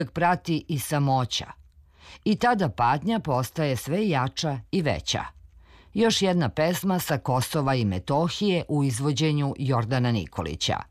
prati i samoća. I tada patnja postaje sve jača i veća. Još jedna pesma sa Kosova i Metohije u izvođenju Jordana Nikolića.